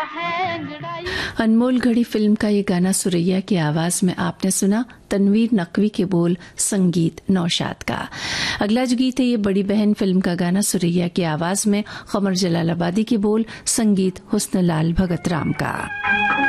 अनमोल घड़ी फिल्म का ये गाना सुरैया की आवाज में आपने सुना। तनवीर नकवी के बोल, संगीत नौशाद का। अगला जो गीत है ये बड़ी बहन फिल्म का गाना सुरैया की आवाज में, कमर जलालाबादी के बोल, संगीत हुस्न लाल भगत राम का।